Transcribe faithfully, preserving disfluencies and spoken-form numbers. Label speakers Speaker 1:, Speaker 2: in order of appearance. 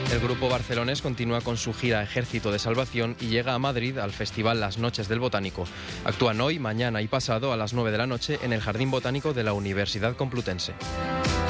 Speaker 1: El grupo barcelonés continúa con su gira Ejército de Salvación y llega a Madrid al festival Las Noches del Botánico. Actúan hoy, mañana y pasado a las nueve de la noche en el Jardín Botánico de la Universidad Complutense.